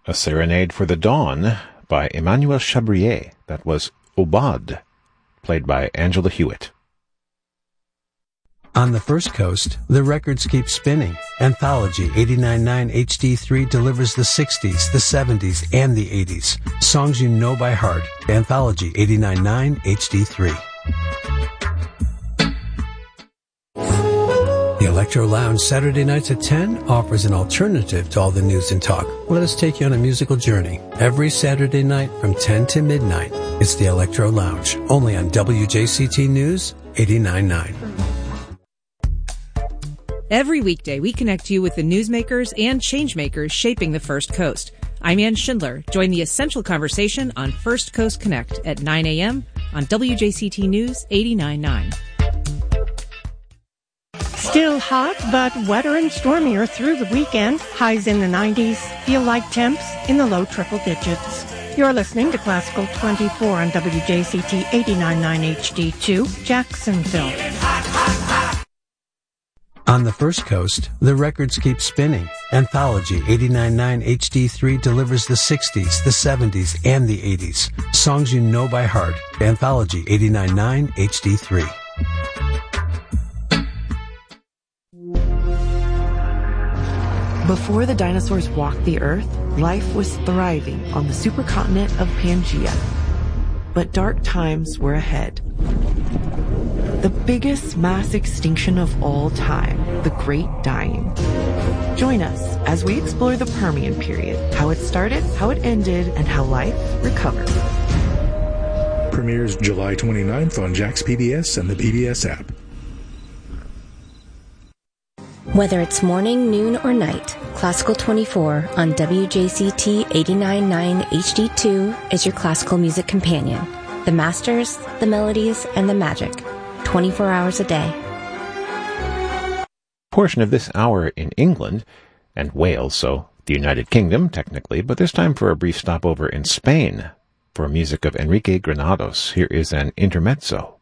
A Serenade for the Dawn by Emmanuel Chabrier. That was Aubade, played by Angela Hewitt. On the First Coast, the records keep spinning. Anthology 89.9 HD3 delivers the 60s, the 70s, and the 80s. Songs you know by heart. Anthology 89.9 HD3. The Electro Lounge Saturday nights at 10 offers an alternative to all the news and talk. Let us take you on a musical journey. Every Saturday night from 10 to midnight, it's the Electro Lounge, only on WJCT News 89.9. Every weekday, we connect you with the newsmakers and changemakers shaping the First Coast. I'm Ann Schindler. Join the essential conversation on First Coast Connect at 9 a.m. on WJCT News 89.9. Still hot, but wetter and stormier through the weekend. Highs in the 90s. Feel like temps in the low triple digits. You're listening to Classical 24 on WJCT 89.9 HD2, Jacksonville. On the First Coast, the records keep spinning. Anthology 89.9 HD3 delivers the 60s, the 70s, and the 80s. Songs you know by heart. Anthology 89.9 HD3. Before the dinosaurs walked the Earth, life was thriving on the supercontinent of Pangaea. But dark times were ahead. The biggest mass extinction of all time, the Great Dying. Join us as we explore the Permian period, how it started, how it ended, and how life recovered. Premieres July 29th on Jax PBS and the PBS app. Whether it's morning, noon, or night, Classical 24 on WJCT 89.9 HD2 is your classical music companion. The masters, the melodies, and the magic. 24 hours a day. Portion of this hour in England and Wales, so the United Kingdom, technically, but this time for a brief stopover in Spain for music of Enrique Granados. Here is an intermezzo.